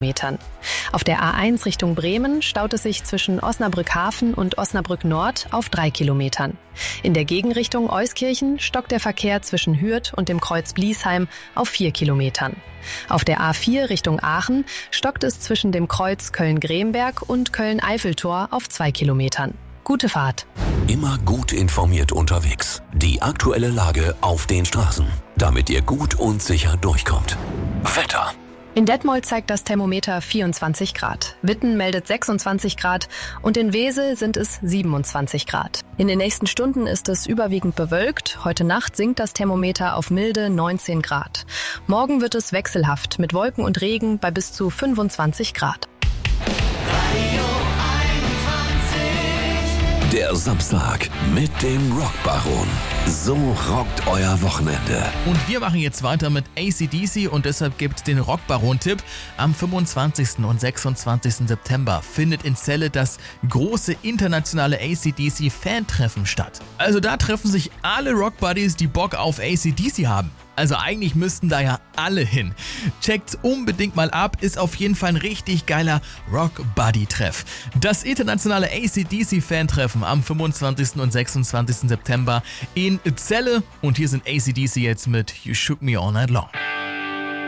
Kilometern. Auf der A1 Richtung Bremen staut es sich zwischen Osnabrück-Hafen und Osnabrück-Nord auf 3 Kilometern. In der Gegenrichtung Euskirchen stockt der Verkehr zwischen Hürth und dem Kreuz Bliesheim auf 4 Kilometern. Auf der A4 Richtung Aachen stockt es zwischen dem Kreuz Köln-Gremberg und Köln-Eiffeltor auf 2 Kilometern. Gute Fahrt. Immer gut informiert unterwegs. Die aktuelle Lage auf den Straßen, damit ihr gut und sicher durchkommt. Wetter. In Detmold zeigt das Thermometer 24 Grad. Witten meldet 26 Grad und in Wesel sind es 27 Grad. In den nächsten Stunden ist es überwiegend bewölkt. Heute Nacht sinkt das Thermometer auf milde 19 Grad. Morgen wird es wechselhaft mit Wolken und Regen bei bis zu 25 Grad. Der Samstag mit dem Rockbaron. So rockt euer Wochenende. Und wir machen jetzt weiter mit AC/DC und deshalb gibt's den Rockbaron-Tipp. Am 25. und 26. September findet in Celle das große internationale AC/DC-Fan-Treffen statt. Also da treffen sich alle Rockbuddies, die Bock auf AC/DC haben. Also eigentlich müssten da ja alle hin. Checkt's unbedingt mal ab, ist auf jeden Fall ein richtig geiler Rock-Buddy-Treff. Das internationale AC/DC-Fan-Treffen am 25. und 26. September in Celle. Und hier sind AC/DC jetzt mit You Shook Me All Night Long.